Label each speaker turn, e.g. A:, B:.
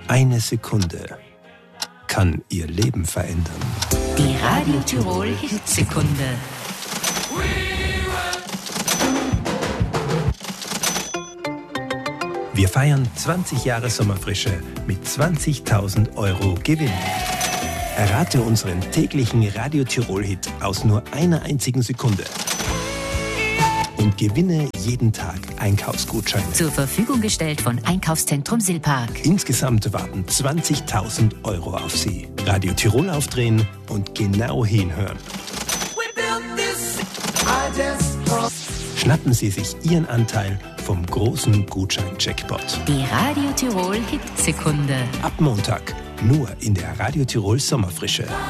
A: Eine Sekunde kann Ihr Leben verändern.
B: Die Radio Tirol Hitsekunde.
A: Wir feiern 20 Jahre Sommerfrische mit 20.000 Euro Gewinn. Errate unseren täglichen Radio Tirol-Hit aus nur einer einzigen Sekunde. Und gewinne jeden Tag Einkaufsgutscheine.
B: Zur Verfügung gestellt von Einkaufszentrum Silpark.
A: Insgesamt warten 20.000 Euro auf Sie. Radio Tirol aufdrehen und genau hinhören. Schnappen Sie sich Ihren Anteil vom großen Gutschein-Jackpot.
B: Die Radio Tirol Hitsekunde.
A: Ab Montag nur in der Radio Tirol Sommerfrische.